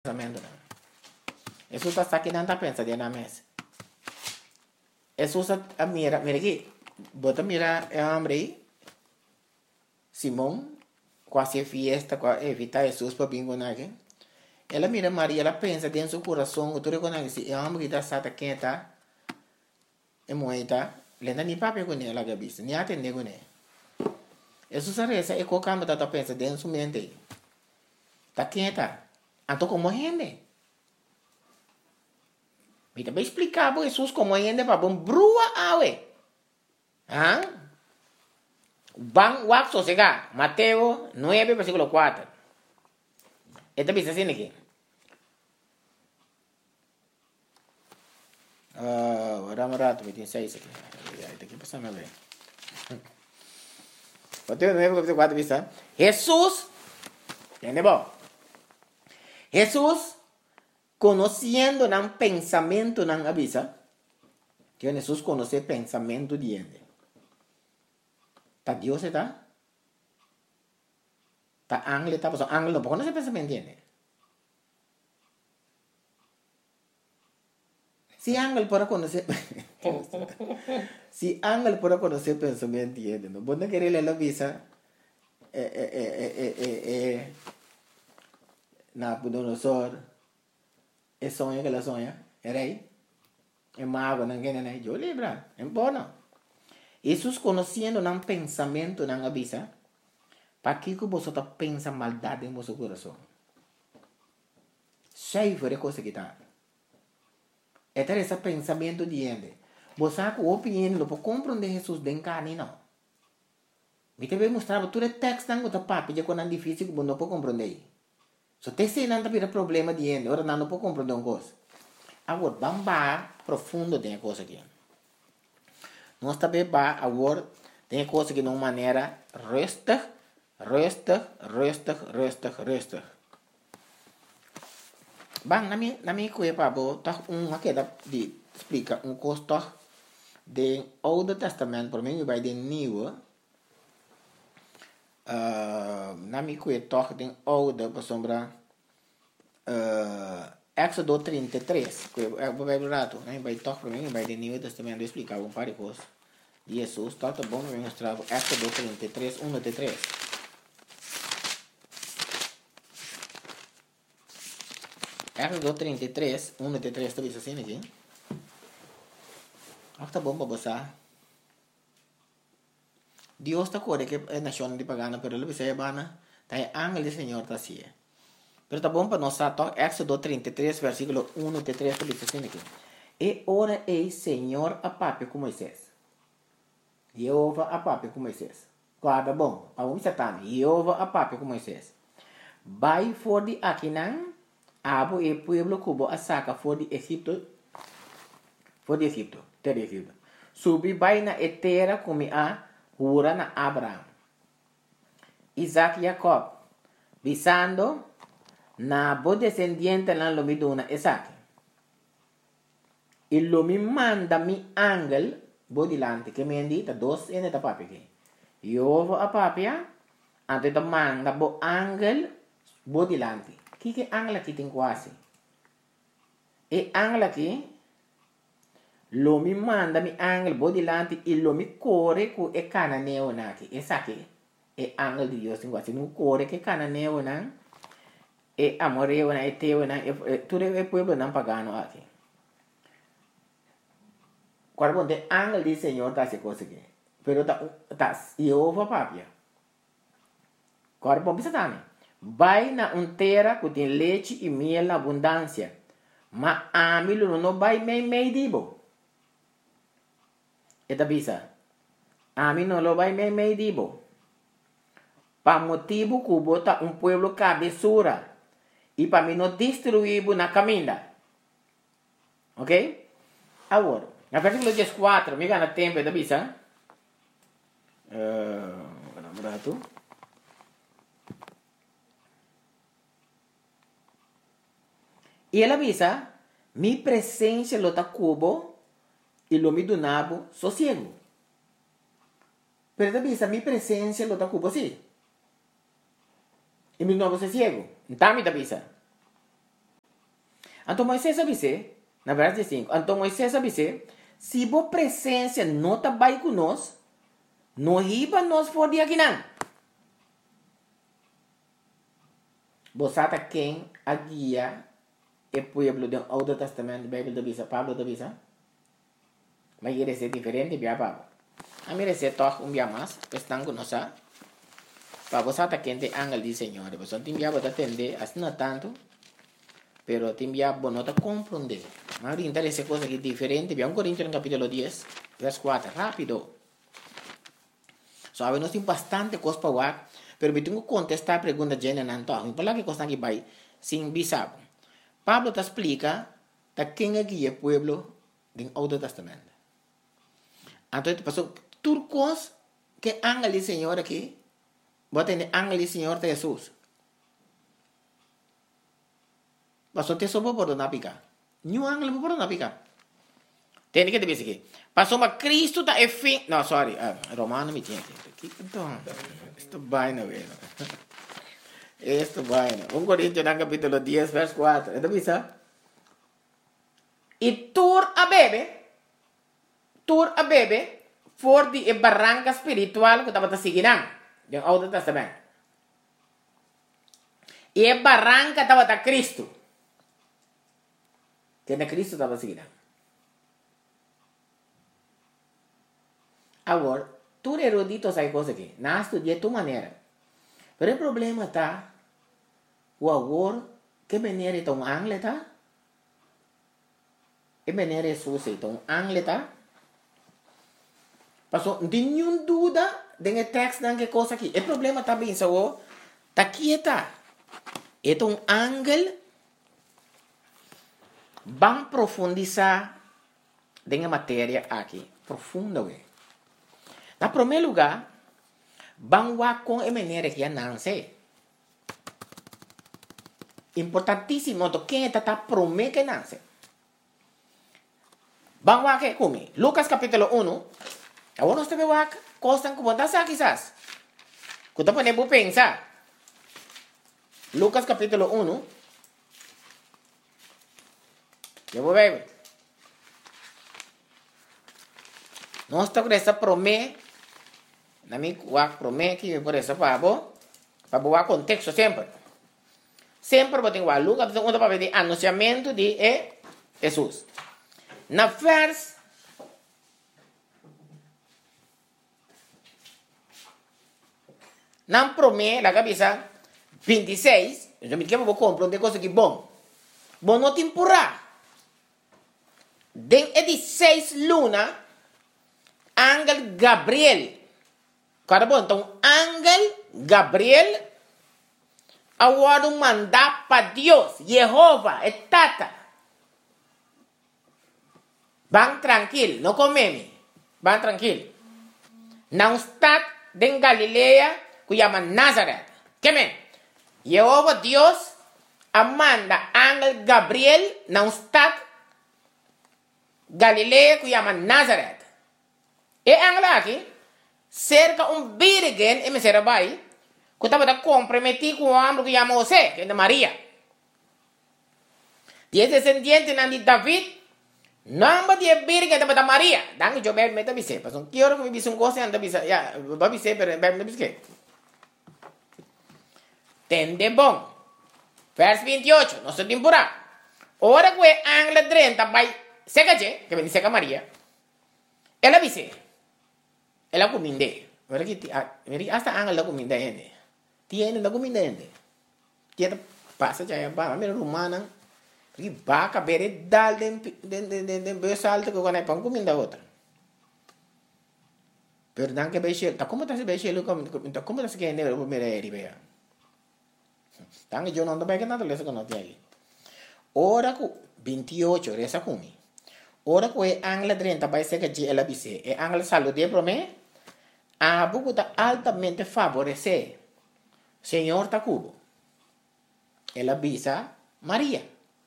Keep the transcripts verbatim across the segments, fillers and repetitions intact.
pensamento. Eso está saqueando pensa de na mesa. Eso a mira, mira aqui. Bota mira é homem aí. Simão, quase fiesta, quase evita Jesus para bingo naque. Ela mira Maria, ela pensa dentro do coração, tu reconhece se é homem que está sata quenta, é moeda, lenda ni papi com ela que bisa, ni até nego né. Isso se reza é qualquer coisa tá pensa dentro do mente. Tá quenta, anto como rende. Me também explicar para Jesus como rende para bom brua awe. Ah? Bang wak sosega, Mateo nueve versículo cuatro. Esta bisa assim aqui. Ah, vamos rato, me tem seis aqui. Está aqui passando a ver. Mateo nueve versículo cuatro bisa. Jesus, entendeu? Jesus conhecendo o pensamento não avisa. Que Jesus conhece o pensamento de ele. Tá Deus está? Tá ángel está, mas ángel não conhece o pensamento de ele. Se ángel pode conhecer, se ángel pode conhecer o pensamento de ele, não pode querer ler a visa. É, é, é, é, é, é, Nabucodonosor, é sonho que ela sonha, é rei, é mago, não quer nem, eu lembro, é bom. Jesus conhecendo o pensamento não avisa, para que você está pensando maldade em seu coração. Cheio de coisa que está. É ter esse pensamento de ele. Você com opinião não pode compreender Jesus de carne não. Me também mostrava todo o texto não está papo, já quando é difícil que você não pode compreender. So, te sei não tem problema de ele, ora não pode compreender uma coisa. Agora, vamos para profundo de coisa aqui. Nós também vamos agora tem coisa que de uma maneira resta, resta, resta, resta, resta. Bang, na minha, na minha coisa para botar uma que dá de explica um custo do Old Testamento, por mim vai de New. Uh, na minha coisa toque de Old para sombra uh, Éxodo trinta e três, que é o Bíblia rato, né? Vai toque para mim vai de New Testamento explicar um par de coisas. Jesus, tá bom, eu mostrar Éxodo trinta e três, um até três. Éxodo trinta e três, um até três, está assim aqui. Ah, tá bom para você. Deus está corre que é nação de pagana, pero ele vai bana, tá é ángel do Senhor tá assim. Pero tá bom para nós tá Éxodo trinta e três, versículo um até três, está assim aqui. E ora ei Senhor a papi com Moisés. Jeová a papi com Moisés. Guarda bom, a um satã, Jeová a papi com Moisés. Vai for de Aquinan, abo e pueblo cubo a saca for de Egipto, for de Egipto, ter de Egipto. Subi vai na etera como a jura na Abraham. Isaac e Jacob, visando na bo descendiente na lomiduna Isaac. E lo mi manda mi angel bo dilante che mi indita dos ene da papi che io a papia ante da manda bo angel bo dilante chi che angela chi tin quasi e angela chi lo mi manda mi angel bo dilante e lo mi core cu e cananeo naki e sa che e angel di Dio sin quasi non core che cananeo na e amoreo na e teo na e tu e pueblo nan pagano aqui. Quando tem ángel do Senhor tá se coisa aqui, pero tá tá Jeová papia. Quando bom bisa também, vai na um terra que tem leite e mel na abundância, mas amilo não vai meio meio dibo. Eta bisa, amilo não vai meio meio dibo. Pa motivo que bota um pueblo cabeçura e para mim não destruir na caminha, ok? Agora na versículo quatro, me gana tempo da bisa. Eh, vamos lá tu. E ela bisa, mi presença lo ta cubo e lo mi donabo sossego. Pero da bisa, mi presença lo ta cubo sim. E mi donabo sossego. Então mi da bisa. Então Moisés avise, na verso cinco, então Moisés avise, se a presença não está bem conosco, não riba nós for de aqui não. Você está quem a guia o povo do Antigo Testamento, a Bíblia da Bisa, Pablo da Bisa? Mas ele é diferente, via Pablo. A mim é toque um dia mais, estão conosco. Para você está quem tem ángel de Senhor, você tem que atender, assim não tanto, pero tem que não te compreender. Mas orientar essa coisa que é diferente, via um Coríntios no capítulo dez, verso quatro, rápido. So, nós temos bastante coisa para falar, pero eu tenho que contestar a pergunta de Jenna Nanto. Eu falo que coisa aqui vai, sem bisabo. Pablo te explica de quem é que é o povo do Antigo Testamento. Então, ele passou turcos que ángel do Senhor aqui, bota em ángel do Senhor de Jesus. Passou te sopa por não picar. Nenhum ángel por não picar. Tem que te dizer aqui. Passou uma Cristo da fim. Não, sorry. Uh, Romano me tinha aqui. Então, isto vai na vez. Isto vai na. um Coríntios no capítulo dez, verso quatro. Então, bisa? E tur a bebe, tur a bebe, for de barranca espiritual que estava seguindo. Do Antigo Testamento. E a barranca estava da Cristo. Que na Cristo estava seguindo. Agora, tu erudito sai coisa aqui. Não estudia de tua maneira. Mas o problema está, o agora, que maneira é um ângulo, tá? Que maneira é sua, então, um ângulo, tá? Passou, não tem nenhuma dúvida de texto de que coisa aqui. O problema está bem, só, tá aqui, tá? É um ângulo, vamos profundizar na matéria aqui. Profunda, ué. Na primeiro lugar, vamos com a maneira que não sei. Importantíssimo, quem está prometendo que não sei. Vamos aqui comigo. Lucas capítulo um. Agora nós temos aqui, coisas como essa quizás. Que você pode pensar. Lucas capítulo um. Eu vou ver. Nós estamos com essa promessa. Na minha promessa que por essa para para boa contexto sempre. Sempre vou ter que Lucas um para ver anunciamento de Jesus. Na vers na promessa la cabeça vinte e seis, eu me quero vou compreender coisa que bom. Bom não te empurrar. Den é de seis luna, ángel Gabriel. Cara bom, então, ángel Gabriel, agora mandar para Deus, Jeová, é tata. Vão tranquilo, não comeme. Vão tranquilo. Não está em Galileia, que chama Nazaré. Que men? Jeová Deus, manda ángel Gabriel, não está Galileia, que chama Nazaré. E ángel aqui, cerca um virgem, e me será vai, que estava comprometido com o homem que chama José, que é de Maria. E esse descendente de David, não vai ter virgem de Maria. Danke, eu bebo meta bise. Mas não quero que me bise um gosto anda bise. Ya, vai bise, pero bebo não bise. Tende bom. Verso vinte e oito, nossa temporada. Ora que o ángel treinta vai seca que vem seca Maria. Ela bise. Ela cominde. Ora que meri hasta ángel la cominde ende. Tiene la cominde ende. Tiene passa já ba, mero romana. Porque vaca bere dal den den den den den besalto que quando pão comida outra. Pero dan que beche, tá como tá se beche lo como tá como tá se que ne o mere ribeira. Dan que eu não tô bem que nada lesa que não tem aí. Ora ku vinte e oito resa kumi. Ora ku e angla treinta vai ser que ela bise. E angla salude pro me. A buku tá altamente favorecer. Senhor tá cubo. Ela bisa Maria.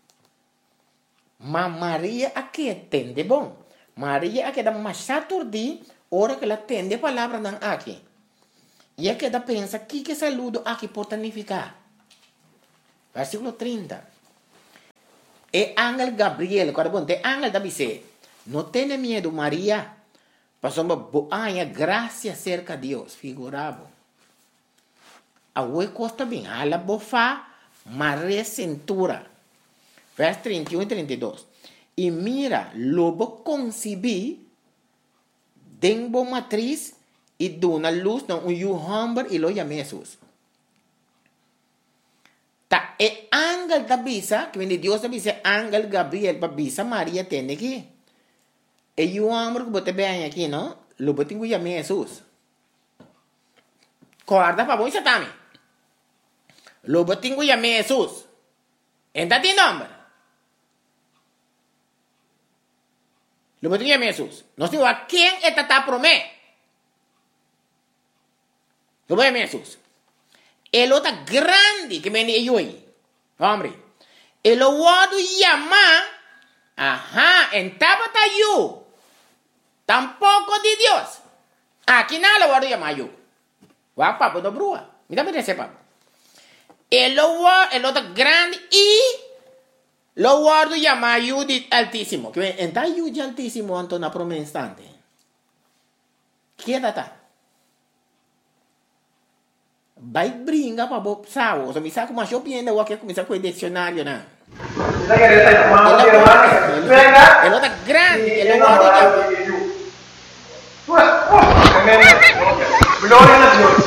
Mas Maria aqui entende bom. Maria aqui dá mais saturdi, hora que ela entende a palavra não aqui. E aqui dá pensa que que saludo aqui pode significar. Versículo trinta. E ángel Gabriel, quando bonte ángel da bise, não tenha medo, Maria. Passamos boa graça cerca de Deus, figurado. A oi costa bem, a la bofa, Maria cintura. Verso trinta e um e trinta e dois. E mira, lobo concebi, denbo matriz, e dona luz, não, um yuhamber, e lo chama Jesus. Ta e ángel da bisa, que vem de Deus da bisa, ángel Gabriel da bisa, Maria tem aqui. E yuhamber que bote bem aqui, não? Lobo tem que chamar Jesus. Corda para bom, isso também. Lobo tem que chamar Jesus. Entra de nome. Lobo tem que chamar Jesus. Nós temos a quem é tata promé. Lobo é Jesus. Ele é grande que vem de hoje. Homem. Ele é o chama. Aha, entrava ta eu. Tampoco de Deus. Aqui nada o chama eu. Wa papo do brua. Me dá me desse papo. Ele é o grande e lo guardo chama eu de altíssimo. Que entra eu de altíssimo anto na promessa instante. Que é data? Vai brincar para o sábado. Se me saca uma shopping, eu vou começar com o dicionário, né? Ele é grande, ele é grande. Glória a Deus.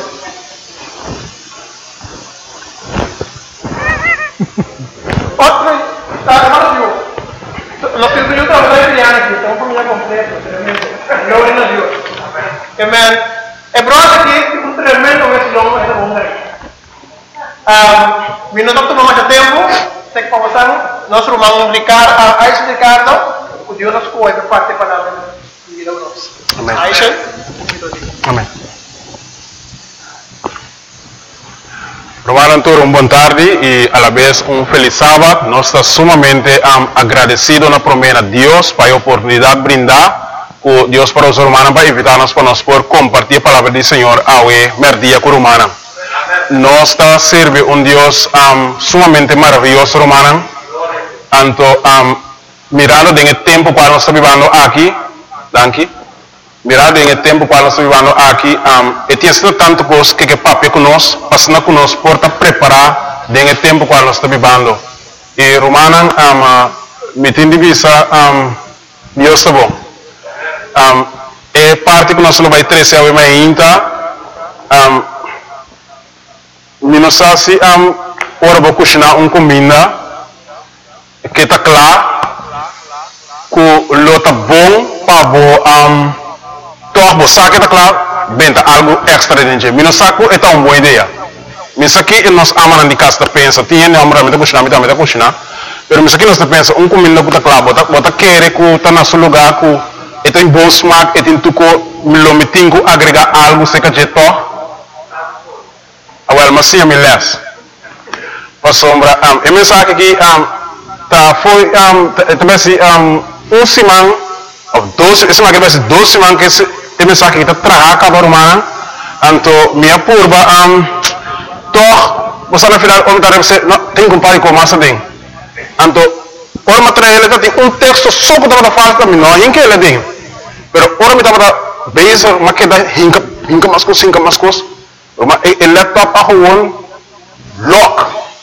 Outro, está maravilhoso. Los que eu trabalho em aqui, então família completa, tremendo. Glória a Deus. Amém. É brother aqui, um tremendo esse longo esse bom aí. Ah, vindo do mais tempo, sei que passamos, nós vamos explicar a explicar não, o Deus nos coisa parte palavra de vida nós. Amém. Aisha. Amém. Romaran Toro, uma boa tarde e a la vez um feliz sábado. Nós estamos sumamente um, agradecidos na promessa de Deus para a oportunidade de brindar com Deus para os romanos para invitar-nos para nós por compartilhar a palavra do Senhor ao merdia com romana. Nós está serve um Deus um, sumamente maravilhoso romana. Anto um, mirando em tempo para nós estar vivendo aqui, danke. Mirando em tempo para nós estar vivendo aqui, um, e tem sido tanto coisa que que papi conosco, passando conosco por estar preparar em tempo para nós estar vivendo. E romana um, me tem de vista um, Deus está bom. Um, é parte que nós não vai trazer ao ainda. Um, não sei se um, ora vou cozinhar um comida que está claro, que lo está bom para um, toch você que está claro, venda algo extra dentro. Não sei que é uma boa ideia. Mas aqui nós amamos de casa pensa, tinha não amamos de cozinhar, de cozinhar, mas aqui nós pensa um comida que está claro, bota bota querer que está no seu lugar que e tem bom smaak, e tem tuco, lo metingo agregar algo se que jeto. Awal masih me les. Pasombra, um, e mensagem aqui, um, tá foi, um, também se um, um simang, of dois, esse mais que vai ser dois simang que esse mensagem que tá traga cada romana, anto minha purba, um, toh, você na final, homem tá você, não, tem compare com massa tem, anto ora material ele tem um texto só para dar falta também não em que ele tem pero ora me tava base mas que dá hinca hinca mais coisa hinca mais coisa mas ele laptop a gewoon lock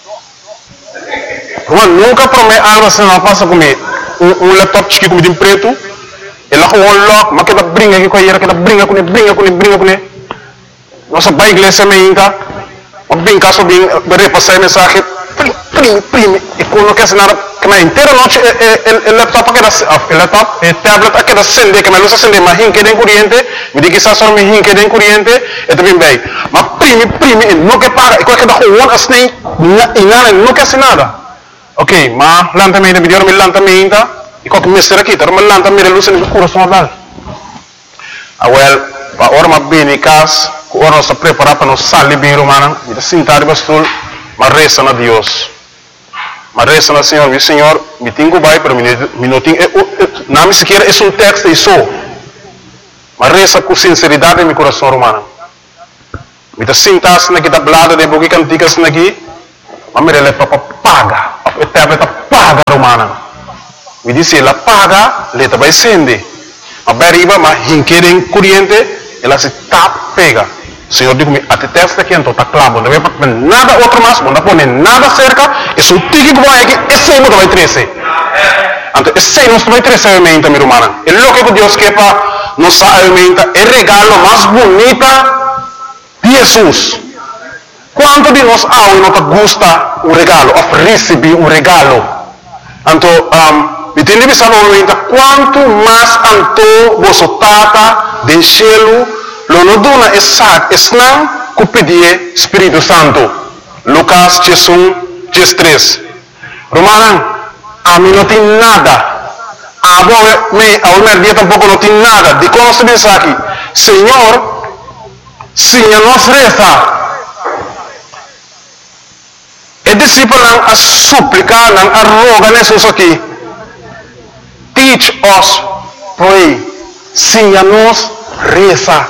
mas nunca promete algo assim não passa comigo um, um laptop chique como de preto ele a gewoon lock mas que dá brinca que coisa que dá brinca com ele brinca com ele brinca com ele nossa bike igreja me hinca mas bem caso bem repassar mensagem prime prime e quando quer nada que na inteira noite el laptop que da el laptop el tablet que da acende que me luz acende mas hinque de corriente me dice que só me hinque de corriente e também bem mas prime prime não que paga e qualquer da gewoon assim e nada não quer nada ok mas lentamente me deu me lentamente e qualquer mister aqui tá me lentamente luz no coração dal a well pa ora ma bem cas ora nós preparar para nós sair bem romana e sentar bastul mas resta na Deus. Mas resta na Senhor, meu Senhor, me tenho vai para mim, não tenho, não me sequer é um texto e só. Mas resta com sinceridade em meu coração romano. Me tá sentas na que blada de boca canticas na aqui, mas me rele para paga, até para paga romano. mana. Me disse, ela paga, leta vai sende. A beriba, mas hinquerem corrente, ela se tap pega. O Senhor diz-me, até testa aqui, então está claro, não vai para nada outro mais, não põe nada cerca, e se o tique que vai aqui, esse aí não vai crescer. Então, esse aí não vai crescer, aumenta, meu irmão. E o que Deus quer para nos aumenta, é o regalo mais bonito de Jesus. Quanto de nós há e não gosta um regalo, ou receber um regalo? Então, um, me tem de saber quanto mais anto você tata de cielo, lo no dona é sac, é não que pedir Espírito Santo. Lucas dez, três. Romana, a mim não tem nada. A minha dia tampouco não tem nada. De como se diz aqui, Senhor, Senhor nos reza. E discípulo a suplicar, a rogar Jesus aqui. Teach us, pray. Senhor nos reza.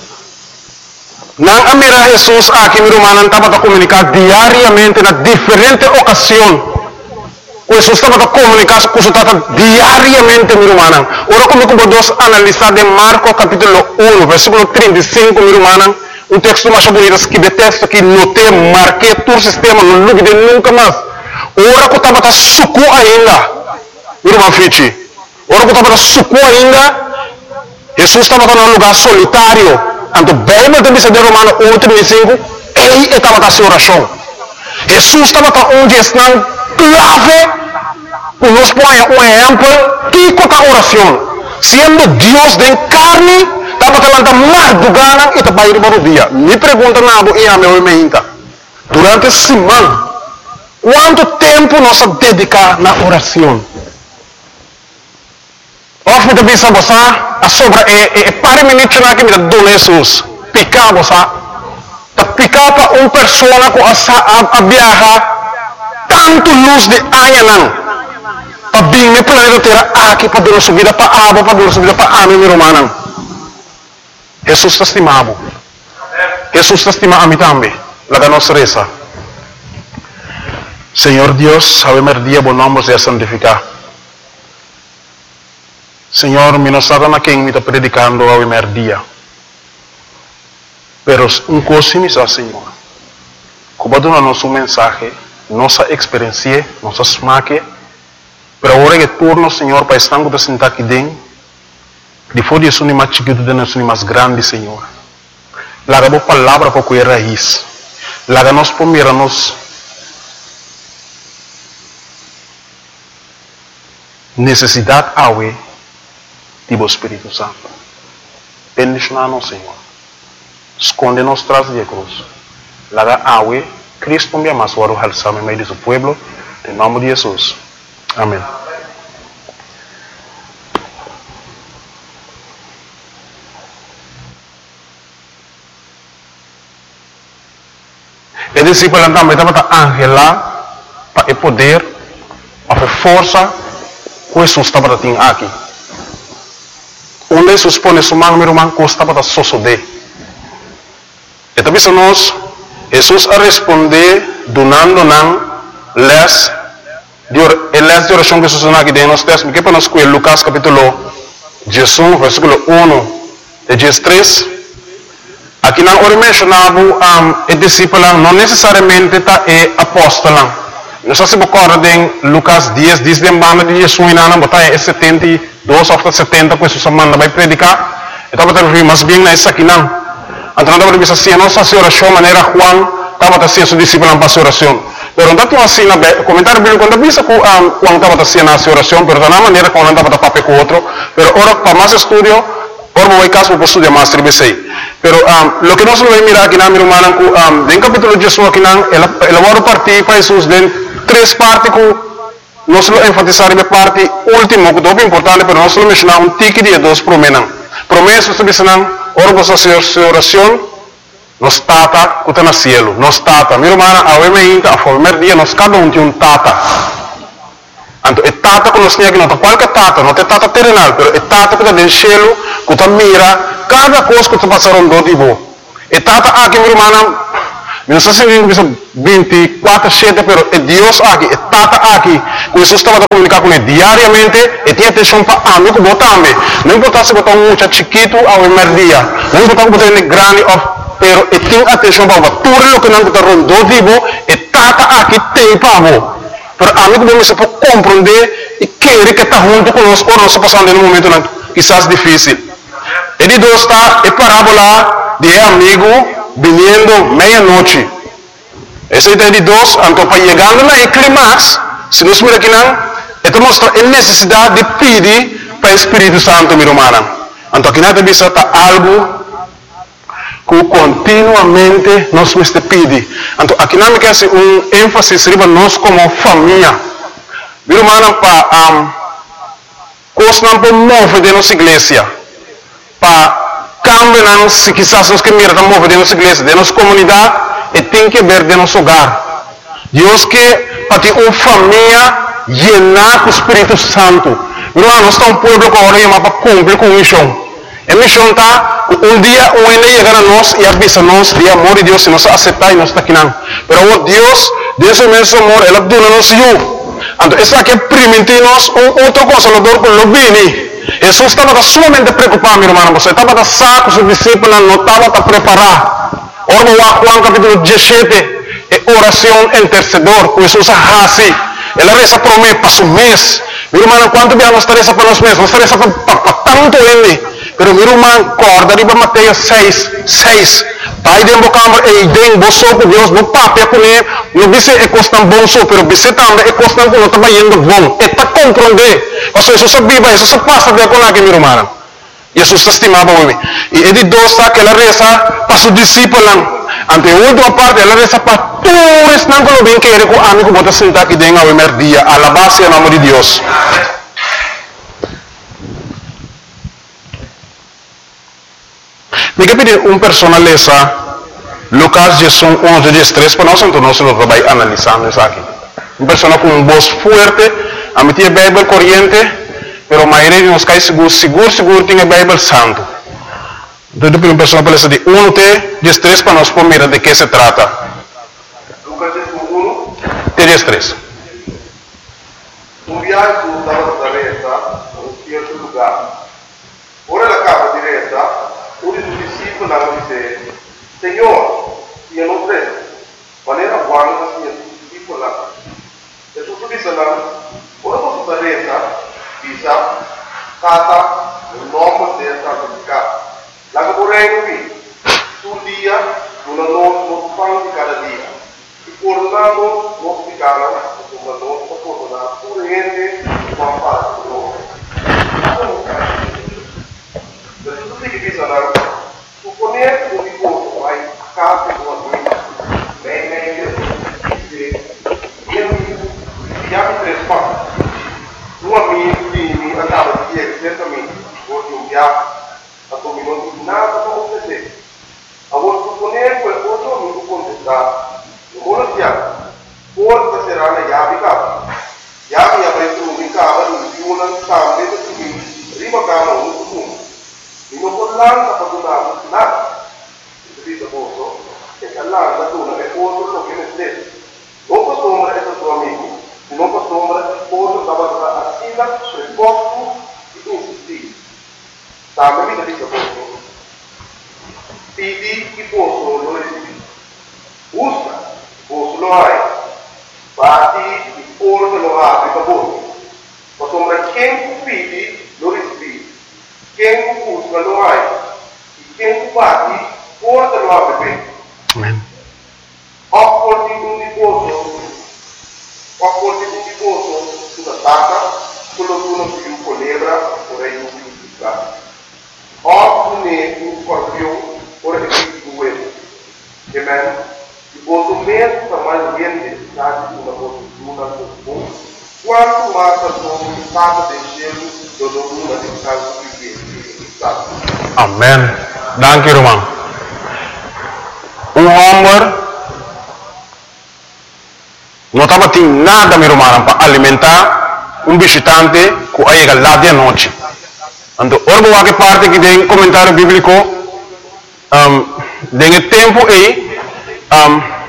Não amira Jesus aqui, meu irmão, estava a comunicar diariamente na diferente ocasião. Jesus estava a comunicar com o Tata diariamente, meu irmão. Ora, como podemos analisar de Marcos capítulo um, versículo trinta e cinco, meu irmão, um texto mais bonito que de texto que notei, marquei todo o sistema, não lugue de nunca mais. Ora, que estava a sucu ainda, meu irmão Fichi. Ora, que estava a sucu ainda, Jesus estava num lugar solitário. Então, bem, mas também se de Romano um, trinta e cinco, ele estava a sua oração. Jesus estava onde está clave, nos põe um exemplo, que é a oração. Sendo Deus de carne, estava falando mais do gana e estava indo para o dia. Me pergunta nada e a meu irmão, durante a semana, quanto tempo nós dedicamos na oração? Of também sabe você, a sobra é é para mim que na que me dá Jesus, picar você, tá picar para uma pessoa com a a viajar tanto luz de aia não, para bem me planeta terra aqui para dar subida para água, para dar subida para ame meu irmão. Jesus está estimado, Jesus está estimado a mim também, lá da nossa reza. Senhor Deus, ao meu dia bom nome seja santificado. Senhor, me não sabe na quem me está predicando ao primeiro dia. Pero um coisa me diz, Senhor, como dá nosso mensagem, nossa experiência, nossa smaque, pero agora que turno, Senhor, para estar com sentar aqui dentro, depois disso, nem mais chiquito, nem mais grande, Senhor. Laga a palavra para cuidar raiz. Laga nós para mirar-nos necessidade awe do Espírito Santo. Bendicionar-nos, Senhor. Esconde-nos tras de cruz. Laga awe, Cristo me ama, suaro halsame meio de seu pueblo, em nome de Jesus. Amém. E discípulo também estava ángel lá, para poder, para força, que Jesus estava tendo aqui. Onde Jesus põe sua mão, meu irmão, que estava a sosodé. E também se nós, Jesus a responder, donando não, les, de les de oração que Jesus não aqui dentro, nós temos que para nós com Lucas capítulo dez, versículo um, e dez, três. Aqui não ora mencionava um, o discípulo, não necessariamente está é apóstolo. Não sei se você recorda Lucas dez, diz de banda de Jesus na botar é setenta e dois ou setenta, que Jesus manda vai predicar. Então, eu estava mas bem na essa aqui não. Então, eu estava assim, a nossa oração, maneira Juan, estava assim, seu discípulo para a oração. Pero não estava assim, o comentário bíblico, quando eu disse que Juan estava assim na oração, pero da maneira como não estava papel com outro, pero ora, para mais estudo, ora, vou caso para estudar mais, tribe sei. Pero um, lo que nós vamos mirar aqui na minha irmã, um, em capítulo de Jesus aqui, ela ela vai partir para Jesus de três partes que nós vamos enfatizar a parte última, que é muito importante, mas nós vamos mencionar um tique de dois promessas. Promessas que dizem, ora você sua oração, nos tata que está no cielo, nos tata. Minha irmã, a primeira a primeiro dia, nós cada um tem um tata. Então, é tata que nós temos aqui, não é qualquer tata, não é tata terrenal, mas é tata que está no cielo, que está mira cada coisa que está passando do tipo. É tata aqui, minha irmã, não sei se veinticuatro siete, pero é Deus aqui, é Tata aqui. Jesus estava a comunicar com ele diariamente e tinha atenção para amigo que também. Não importa se botar um muchacho chiquito ou um merdia, não importa se botar ele grande ou pero e tinha atenção para o tudo o que não está rondando vivo e Tata aqui tem para o. Pero amigo bom se pode compreender e querer que está junto conosco ou não se passando no momento não, quizás difícil. Ele Deus está é parábola de amigo vindo meia-noite. Essa ideia de Deus, então para chegando lá em clímax, se nós miramos aqui não, então mostra a necessidade de pedir para o Espírito Santo, meu irmão. Então aqui nada disso está algo que continuamente nós temos que pedir. Então aqui não me quer um ênfase sobre nós como família. Meu irmão, para um, coisa não pode mover de nossa igreja, para cambiar, se quizás nós que mirar mover de nossa igreja, de nossa comunidade, e tem que ver de nosso hogar. Deus que para ter uma família llenar com o Espírito Santo. Meu irmão, nós estamos um povo que agora para cumprir com a missão. A missão está, um dia um ele chegar a nós e avisa nós de amor de Deus, se nós aceitar e nós está aqui não. Mas o Deus, Deus é o mesmo amor, Ele abdula nós e eu. Então, esse aqui é permitir-nos um outro consolador com o Lobini. Jesus estava sumamente preocupado, meu irmão. Você estava saco, seus discípulos não estavam preparados. Ora, Juan capítulo dezessete, é oração intercedor. Jesus assim. Ele reza por mim, para o mês. Meu irmão, quanto bem nós reza para nós mesmos? Nós reza para tanto ele. Pero meu irmão, corda riba Mateus seis, seis. Pai de embocambre e idem boso com Deus, no papel com ele, no vice é costan bom so, pero vice também é costan com o trabalhando bom. É para compreender. Ou seja, Jesus viva, Jesus passa de acordo com meu irmão. Jesus estimava o homem. E ele dosa que ela reza para seus discípulos. Ante a última parte, ela reza para todos não que lo bem que ele com amigo bota sentar aqui dentro ao primeiro dia, a la base do nome de Deus. Me quer pedir uma personaleza, Lucas onze, dezesseis, para nós, então nós vamos analisando isso aqui. Uma pessoa com uma voz forte, a mim tinha a Bíblia corrente, pero a maioria de nós cai seguro, seguro, seguro, tem a Bíblia santo. Então, eu pedir uma personaleza de um, dezesseis, para nós poder mirar de que se trata. Lucas um, dezesseis. Um viaggio dalla Nazareta a un certo lugar. Ora la capa diretta, uno dei discepoli disse: Signore, io non credo, ma era buono che sia discepolo. E tu disse là, ora posso Nazareta, dice, cata un nome del santificato. La che vorrei qui, sul dia, una non fanno di cada dia. E tornando, non si cala, come non si torna, pure niente, ma fa con loro. Per tutti che bisogna supponere un ricordo ai capi di una guida, beh, meglio, che io mi chiamo tre spazi. Un amico mi andava a dire certamente, oggi un viaggio, a come non mi nada come te. A voi supponere quel cosa mi contestato. Non vuole piano, forse sarà la chiave capo. Chiave avrete un cavo, un più una cambia di qui, prima cavo un punto. In un collante ha fatto nada. Si dice posto, che all'anno tu non è posto lo che ne stesso. Non posso ombra è tuo amico, non posso ombra è posto stava a sila, per posto e insistì. Sta mi dice posto. Pidi chi posto lo resipi. Usa. Posso lo hai, bati e forse lo apri per voi. Ma sembra quem pidi lo recibi, quem busca lo hai, e quem bati forse lo apri bene. Amen. Opporti un riposo, opporti un riposo sulla tacca, quello che uno più colebra, vorrei un più fiscale. Oppure un scorpione, ora che più due. Amen. Quanto menos para mais bem necessidade de uma postura comum, quanto mais a sua estado de gelo do domínio de caso de estado. Amém. Danke, irmão. Um homem não estava tendo nada, meu irmão, para alimentar um visitante que chega lá de noite. Então, ora, que parte que tem comentário bíblico, um, tem tempo aí, um,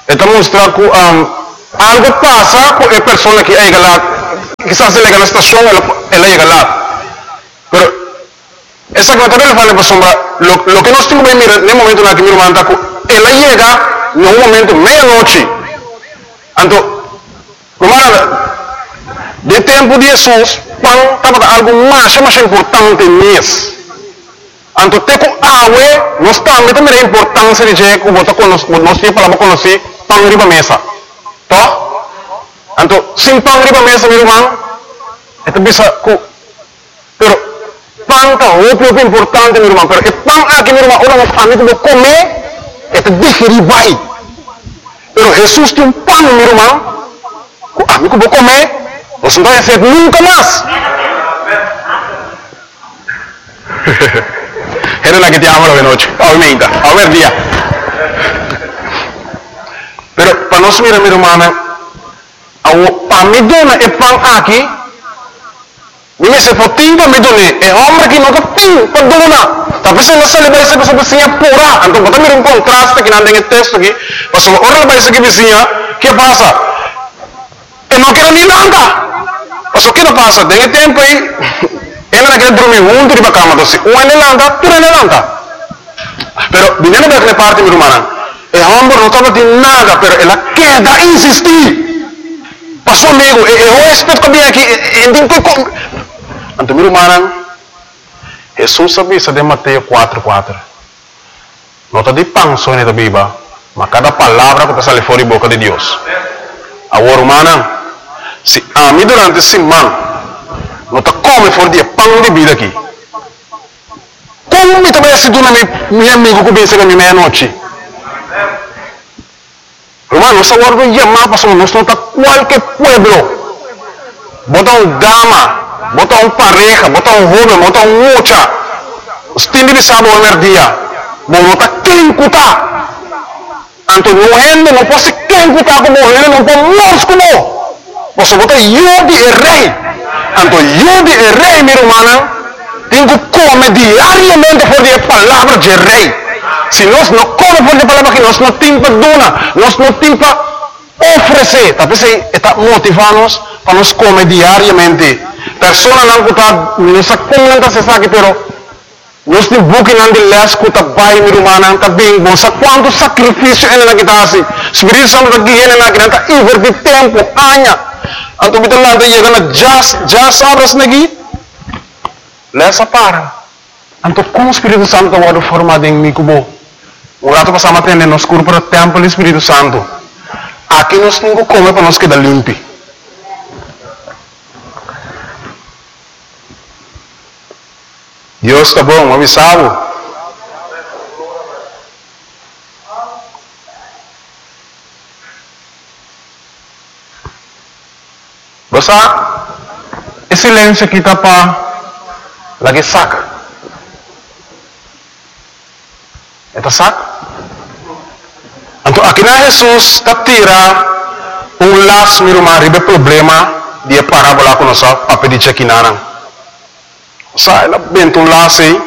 Está mostrando que um, algo pasa com a pessoa que chega lá, quizás se liga na estação, ela, ela chega lá. Pero, essa coisa também fala para sombra, lo que nós temos que mirar, no momento na que meu irmão está, ela chega no momento meia-noite. Então, de tempo de Jesus, quando estava algo mais, mais importante nisso. Então, tem que água, nós também temos a importância de que nós temos para conhecer pão riba mesa. Tá? Então, sem pão riba mesa, meu irmão, é também isso. Pero, pão é muito importante, meu irmão. Pero, o pão aqui, meu irmão, ora, a mim tem que comer, é digerir bem. Pero, Jesus tem um pão, meu irmão, a mim que vou comer, você não vai ser nunca mais. Era la que te amo la noche, aumenta, a ver día. Pero para nós mirar, minha irmã, para me donar é pão aqui, me se for tinta me donar, é homem que nunca tem para donar. Talvez não se leva essa pessoa vizinha pura. Então, para mirar um contraste que não tem texto aqui, mas ora leva essa vizinha, que passa? Eu não quero nem nada. Mas o que não passa? Tem tempo aí. Ela não quer dormir junto de cama, então, um é levanta, tu é levanta. Pero, viniendo da aquela parte, minha irmã, o homem não estava de nada, pero ela quer insistir. Passou amigo, eu respeito que vem aqui, então, minha irmã, Jesus sabia de Mateus quatro, quatro. Não está de pão só na Bíblia, mas cada palavra que está saindo fora da boca de Deus. Agora, irmã, se a mim durante a semana, não está come fora de pão de vida aqui. Como me também se dona meu amigo que vem chegar meia-noite? Irmão, nós agora vamos chamar para nós não está qualquer pueblo. Bota um dama, bota um pareja, bota um jovem, bota um mocha. Os têm de saber o primeiro dia. Não está quem cutar. Então, não é, não pode ser quem cutar como ele, não pode morrer como. Você bota eu de rei. Então, eu de rei, minha irmã, tenho que comer diariamente por a palavra de rei. Se nós não comemos por a palavra que nós não temos para donar, nós não temos para oferecer. Talvez está motivando-nos para nós comer diariamente. Pessoas não estão, não sei como não se sabe, mas nós temos buque não de les que está bem, minha irmã, está bem bom. Sabe quanto sacrifício ele não está assim? Espírito Santo está aqui, ele não está invertir tempo, anos. Então, kita lá chega na jas, jas abras lagi, lesa para. Então, como o Espírito Santo está formado em mim, como o rato passamos atendendo nos cursos para o templo do Espírito Santo. Aqui nós temos que comer para nós quedar limpo. Deus está bom, avisado. Basta, esse silêncio aqui está para lagi saca. Eta saca. Então, aqui na Jesus está tira um laço, meu irmão, ribe problema de parábola com nossa para pedir aqui na. Sa, ela bento um laço aí.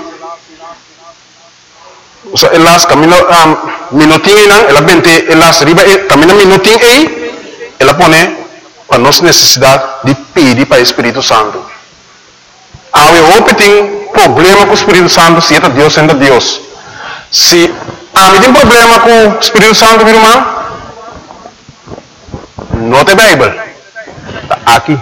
Sa, el laço camina minutinho não, ela bente el laço ribe camina minutinho aí, ela põe para nossa necessidade de pedir para o Espírito Santo. Há um tem problema com o Espírito Santo, se é Deus, ainda Deus. Se há um problema com o Espírito Santo, meu irmão, não tem Bíblia. Está aqui.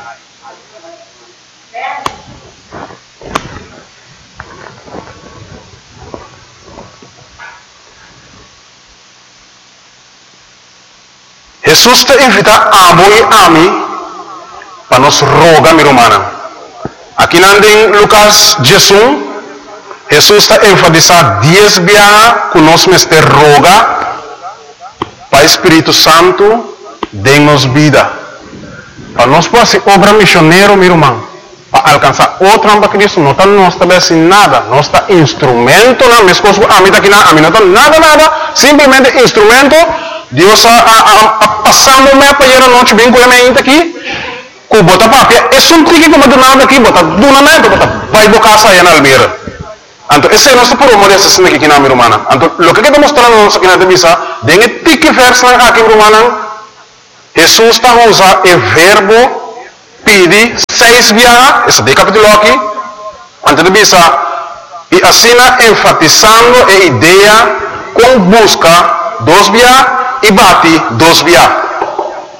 Jesus te invita a amo e ame para nos rogar, minha irmã. Aqui em Lucas Jesus, Jesus está enfatizando dez vezes que nós nos roga para o Espírito Santo dê-nos vida. Para nós poder ser obra missioneira, minha irmã, para alcançar outra para Cristo, não está nós também sem nada, nós está instrumento, não, minhas coisas, a mim está aqui, a mim não está nada, nada, simplesmente instrumento. Deus a, a, a passando me para ir a noite bem com a minha aqui, com bota papel, é só um tique que eu vou dar aqui, bota do na mente, bota vai bocar sair na almeira. Anto, ese es nuestro puro morir asesino que quina mi romana. Anto, lo que queda mostrando nos aqui na devisa, dengue tiki verso na aqui romana, Jesús está usa el verbo pidi seis via, esse de capítulo aqui, ante devisa, e assina enfatizando a ideia com busca dos via e bate dos via.